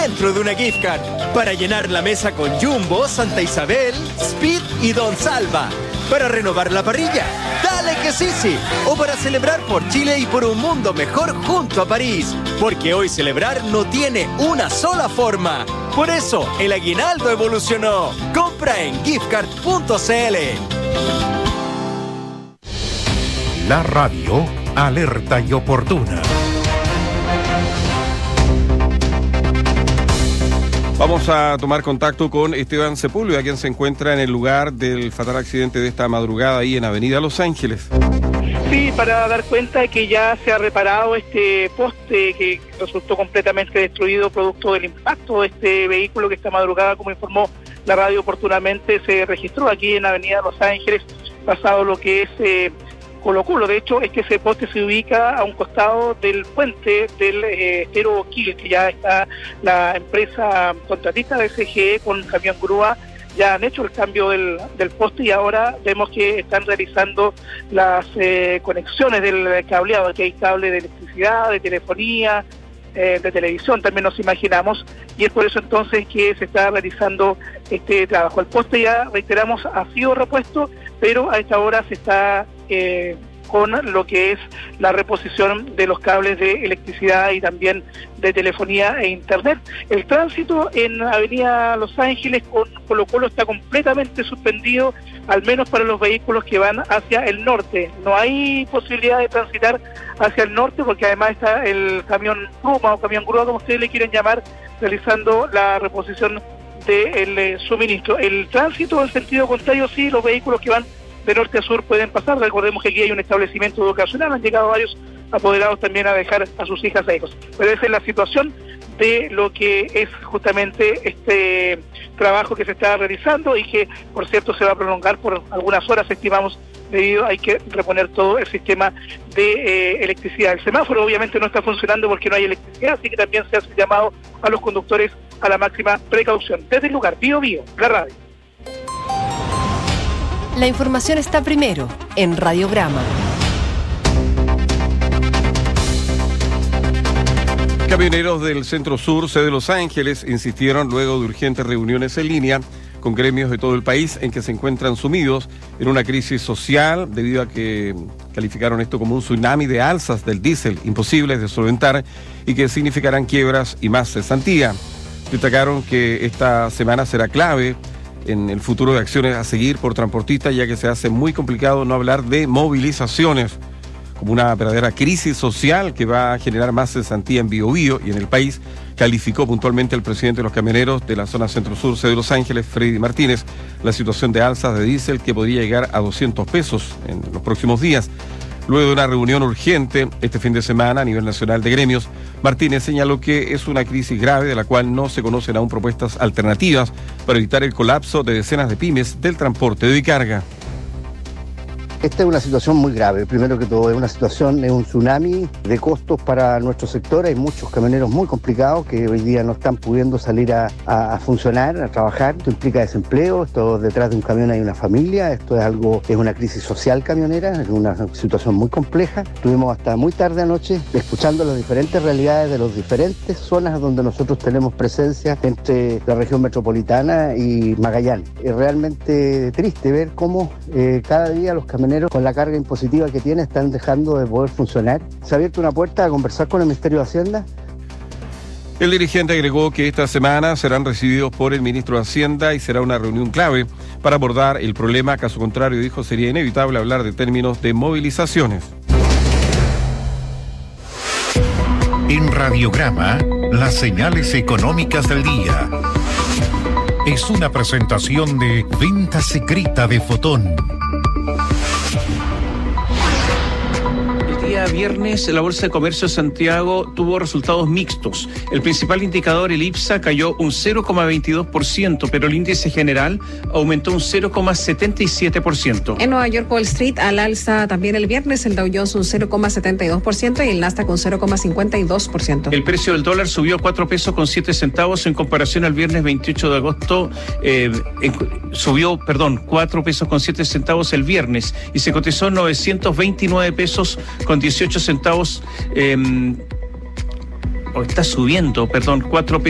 dentro de una gift card para llenar la mesa con Jumbo, Santa Isabel, Speed y Don Salva. Para renovar la parrilla, dale que sí. O para celebrar por Chile y por un mundo mejor junto a París. Porque hoy celebrar no tiene una sola forma. Por eso, el aguinaldo evolucionó. Compra en giftcard.cl. La radio alerta y oportuna. Vamos a tomar contacto con Esteban Sepúlveda, quien se encuentra en el lugar del fatal accidente de esta madrugada ahí en Avenida Los Ángeles. Sí, para dar cuenta de que ya se ha reparado este poste que resultó completamente destruido producto del impacto de este vehículo que esta madrugada, como informó la radio oportunamente, se registró aquí en Avenida Los Ángeles, pasado lo que es Colo Colo. De hecho, es que ese poste se ubica a un costado del puente del Estero Quil, que ya está la empresa contratista de SGE con camión grúa. Ya han hecho el cambio del poste y ahora vemos que están realizando las conexiones del cableado, que hay cable de electricidad, de telefonía, de televisión, también nos imaginamos, y es por eso entonces que se está realizando este trabajo. El poste, ya reiteramos, ha sido repuesto, pero a esta hora se está con lo que es la reposición de los cables de electricidad y también de telefonía e internet. El tránsito en Avenida Los Ángeles con Colo Colo está completamente suspendido, al menos para los vehículos que van hacia el norte. No hay posibilidad de transitar hacia el norte porque además está el camión Puma o camión grúa, como ustedes le quieren llamar, realizando la reposición del suministro. El tránsito en sentido contrario, sí, los vehículos que van de norte a sur pueden pasar. Recordemos que aquí hay un establecimiento educacional, han llegado varios apoderados también a dejar a sus hijas a hijos. Pero esa es la situación de lo que es justamente este trabajo que se está realizando y que, por cierto, se va a prolongar por algunas horas, estimamos, debido a hay que reponer todo el sistema de electricidad. El semáforo obviamente no está funcionando porque no hay electricidad, así que también se hace llamado a los conductores a la máxima precaución. Desde el lugar, Bio, la radio. La información está primero en Radiograma. Camioneros del Centro Sur, sede de Los Ángeles, insistieron luego de urgentes reuniones en línea con gremios de todo el país en que se encuentran sumidos en una crisis social debido a que calificaron esto como un tsunami de alzas del diésel imposibles de solventar y que significarán quiebras y más cesantía. Destacaron que esta semana será clave en el futuro de acciones a seguir por transportistas, ya que se hace muy complicado no hablar de movilizaciones como una verdadera crisis social que va a generar más cesantía en Biobío y en el país, calificó puntualmente el presidente de los camioneros de la zona centro-sur de Los Ángeles, Freddy Martínez, la situación de alzas de diésel que podría llegar a 200 pesos en los próximos días. Luego de una reunión urgente este fin de semana a nivel nacional de gremios, Martínez señaló que es una crisis grave de la cual no se conocen aún propuestas alternativas para evitar el colapso de decenas de pymes del transporte de carga. Esta es una situación muy grave. Primero que todo, es un tsunami de costos para nuestro sector. Hay muchos camioneros muy complicados que hoy día no están pudiendo salir a funcionar, a trabajar. Esto implica desempleo, esto detrás de un camión hay una familia, esto es una crisis social camionera, es una situación muy compleja. Estuvimos hasta muy tarde anoche escuchando las diferentes realidades de las diferentes zonas donde nosotros tenemos presencia entre la región metropolitana y Magallanes. Es realmente triste ver cómo cada día los camioneros con la carga impositiva que tiene están dejando de poder funcionar. Se ha abierto una puerta a conversar con el Ministerio de Hacienda. El dirigente agregó que esta semana serán recibidos por el ministro de Hacienda y será una reunión clave para abordar el problema. Caso contrario, dijo, sería inevitable hablar de términos de movilizaciones. En Radiograma, las señales económicas del día. Es una presentación de Venta Secreta de Fotón. El día viernes la Bolsa de Comercio de Santiago tuvo resultados mixtos. El principal indicador, el IPSA, cayó un 0,22%, pero el índice general aumentó un 0,77%. En Nueva York, Wall Street al alza también el viernes, el Dow Jones un 0,72% y el Nasdaq un 0,52%. El precio del dólar subió 4 pesos con 7 centavos en comparación al viernes 28 de agosto. Subió 4 pesos con 7 centavos el viernes y se cotizó 929 pesos con 18 centavos. Está subiendo, 4 pesos.